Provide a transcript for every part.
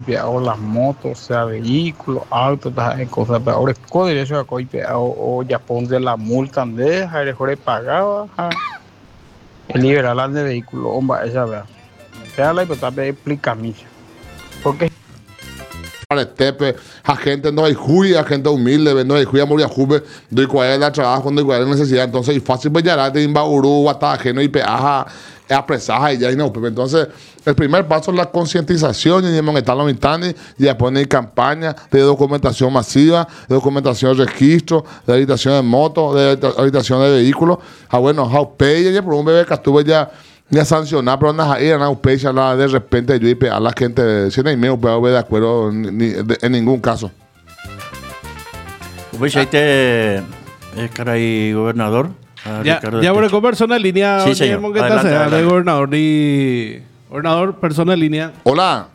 coipeado las motos, o sea, vehículos, autos, cosas, pero ahora es derecho a coipeado o ya ponte la multa, deja, mejor pagaba, liberar de vehículo, hombre, esa vea. Sea la hipoteca de explicación. Porque Tepe, a gente no hay juya, a gente humilde, no hay juya, moria jube, doy cuál es trabajo, doy cuál es necesidad, entonces es fácil pues ya de Imbauru, Guatajeno y peaja, apresaja y ya no, pues entonces el primer paso es la concientización y montar la mitad y a poner campaña de documentación masiva, de documentación de registro, de habitación de motos, de habitación de vehículos, bueno, Jaupey, ya por un bebé que estuvo ya sancionar, pero no pecha nada de repente yo y a la gente si no hay medio puedo ver de acuerdo en ningún caso. Pues ahí te caray gobernador. Ya por el persona en línea. Sí, señor. De gobernador ni gobernador, persona en línea. Hola.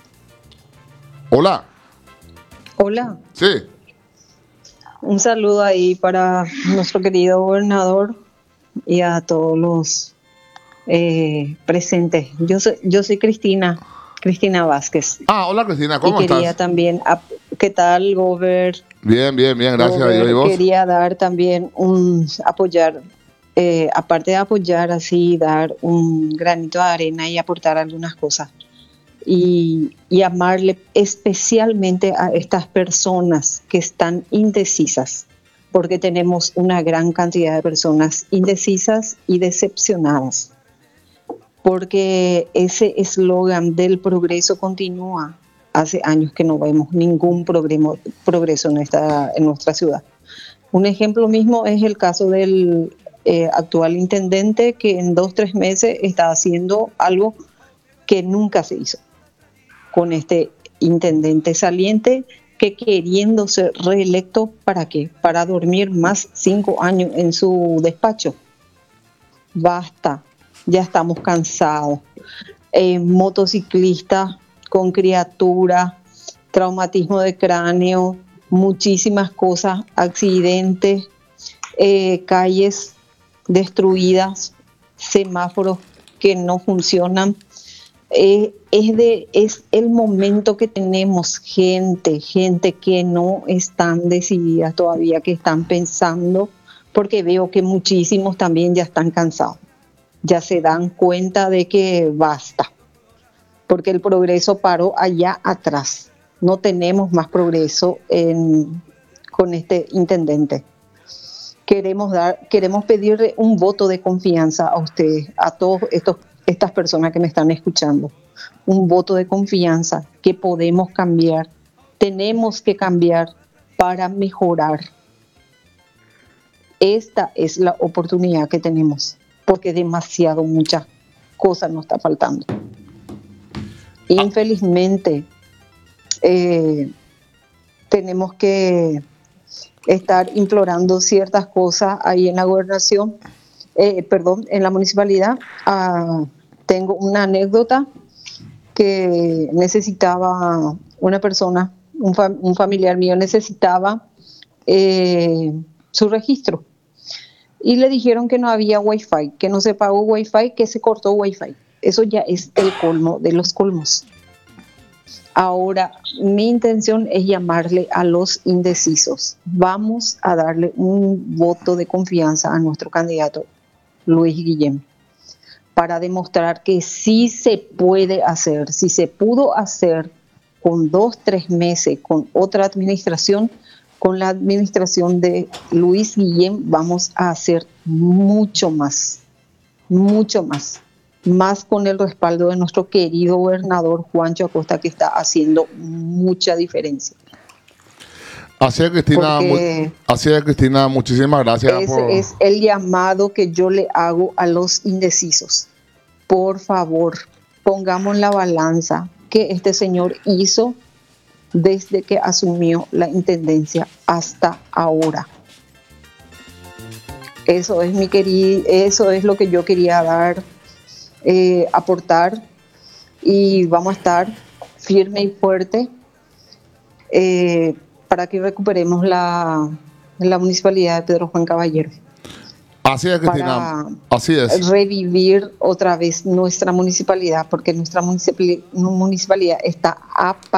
Sí. Un saludo ahí para nuestro querido gobernador y a todos los presentes. Yo soy Cristina Vázquez. Hola Cristina, ¿cómo estás? Y quería estás? también, ¿qué tal, Gober? Bien, gracias a Dios. ¿Y vos? Quería dar también apoyar, aparte de apoyar así, dar un granito de arena y aportar algunas cosas. Y amarle especialmente a estas personas que están indecisas, porque tenemos una gran cantidad de personas indecisas y decepcionadas. Porque ese eslogan del progreso continúa, hace años que no vemos ningún progreso en nuestra ciudad. Un ejemplo mismo es el caso del actual intendente, que en 2-3 meses está haciendo algo que nunca se hizo con este intendente saliente, que queriendo ser reelecto, ¿para qué? Para dormir más 5 años en su despacho. Basta. Ya estamos cansados. Motociclistas con criatura, traumatismo de cráneo, muchísimas cosas, accidentes, calles destruidas, semáforos que no funcionan. Es el momento que tenemos gente que no están decididas todavía, que están pensando, porque veo que muchísimos también ya están cansados. Ya se dan cuenta de que basta, porque el progreso paró allá atrás. No tenemos más progreso con este intendente. Queremos pedirle un voto de confianza a ustedes, a todos estas personas que me están escuchando. Un voto de confianza que podemos cambiar. Tenemos que cambiar para mejorar. Esta es la oportunidad que tenemos, porque muchas cosas nos está faltando. Infelizmente, tenemos que estar implorando ciertas cosas ahí en la gobernación, en la municipalidad. Tengo una anécdota que necesitaba una persona, un familiar mío necesitaba su registro. Y le dijeron que no había wifi, que no se pagó wifi, que se cortó wifi. Eso ya es el colmo de los colmos. Ahora, mi intención es llamarle a los indecisos. Vamos a darle un voto de confianza a nuestro candidato, Luis Guillem, para demostrar que sí se puede hacer. Si se pudo hacer con 2-3 meses con otra administración, con la administración de Luis Guillem vamos a hacer mucho más con el respaldo de nuestro querido gobernador Juancho Acosta, que está haciendo mucha diferencia. Así es, Cristina, muchísimas gracias. Ese es el llamado que yo le hago a los indecisos. Por favor, pongamos en la balanza que este señor hizo desde que asumió la intendencia hasta ahora. Eso es lo que yo quería dar, aportar, y vamos a estar firme y fuerte para que recuperemos la municipalidad de Pedro Juan Caballero. Así es, Cristina. Así es. Revivir otra vez nuestra municipalidad, porque nuestra municipalidad está